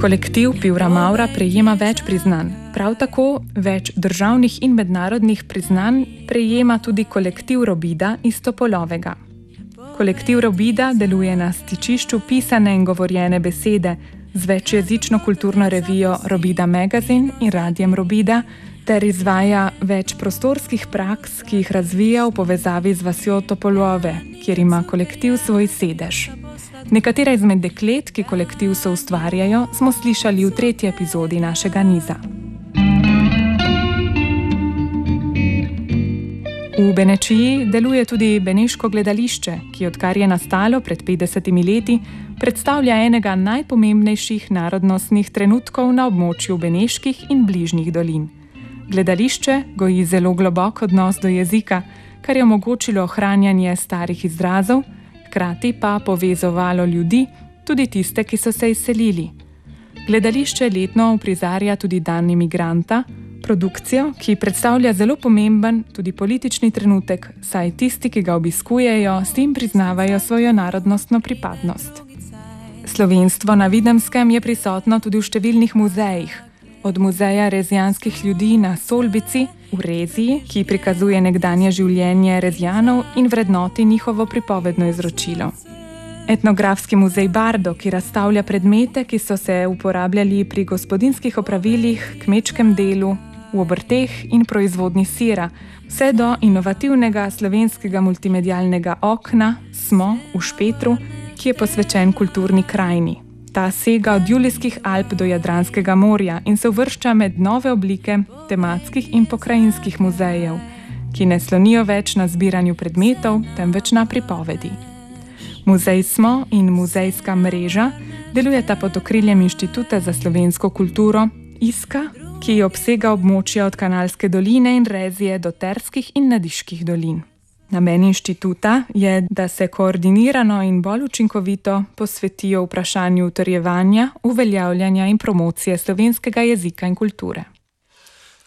Kolektiv Pivra Maura prejema več priznanj. Prav tako več državnih in mednarodnih priznanj prejema tudi kolektiv Robida iz Topolovega. Kolektiv Robida deluje na stičišču pisane in govorjene besede z večjezično kulturno revijo Robida Magazine in radiem Robida ter izvaja več prostorskih praks, ki jih razvija v povezavi z vasjo Topolove, kjer ima kolektiv svoj sedež. Nekatera izmed deklet, ki kolektiv soustvarjajo, smo slišali v 3. epizodi našega niza. V Benečiji deluje tudi Beneško gledališče, ki odkar je nastalo pred 50 leti, predstavlja enega najpomembnejših narodnostnih trenutkov na območju beneških in bližnjih dolin. Gledališče goji zelo globok odnos do jezika, kar je omogočilo ohranjanje starih izrazov, hkrati pa povezovalo ljudi, tudi tiste, ki so se izselili. Gledališče letno uprizarja tudi dan imigranta, produkcijo, ki predstavlja zelo pomemben tudi politični trenutek, saj tisti, ki ga obiskujejo, s tem priznavajo svojo narodnostno pripadnost. Slovenstvo na Videmskem je prisotno tudi v številnih muzejih, od muzeja rezijanskih ljudi na Solbici v Reziji, ki prikazuje nekdanje življenje Rezijanov in vrednoti njihovo pripovedno izročilo. Etnografski muzej Bardo, ki razstavlja predmete, ki so se uporabljali pri gospodinjskih opravilih, kmečkem delu, v obrteh in proizvodnji sira, vse do inovativnega slovenskega multimedialnega okna Smo v Špetru, ki je posvečen kulturni krajini. Ta sega od Julijskih Alp do Jadranskega morja in se uvršča med nove oblike tematskih in pokrajinskih muzejev, ki ne slonijo več na zbiranju predmetov, temveč na pripovedi. Muzej Smo in muzejska mreža delujeta pod okriljem Inštituta za slovensko kulturo Iska, ki obsega območja od Kanalske doline in Rezije do Terskih in Nadiških dolin. Namen inštituta je, da se koordinirano in bolj učinkovito posvetijo vprašanju utrjevanja, uveljavljanja in promocije slovenskega jezika in kulture.